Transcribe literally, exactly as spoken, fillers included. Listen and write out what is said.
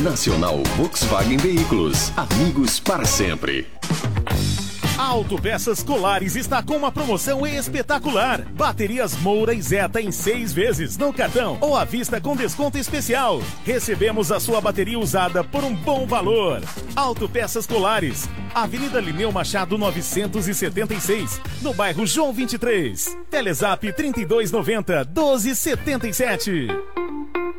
Nacional Volkswagen Veículos. Amigos para sempre. A Autopeças Colares está com uma promoção espetacular. Baterias Moura e Zeta em seis vezes no cartão ou à vista com desconto especial. Recebemos a sua bateria usada por um bom valor. Autopeças Colares, Avenida Lineu Machado novecentos e setenta e seis, no bairro João vinte e três. Telezap trinta e dois noventa, doze setenta e sete.